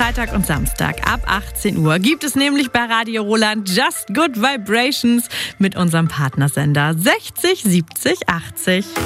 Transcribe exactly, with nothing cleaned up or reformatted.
Freitag und Samstag ab achtzehn Uhr gibt es nämlich bei Radio Roland Just Good Vibrations mit unserem Partnersender sechzig siebzig achtzig.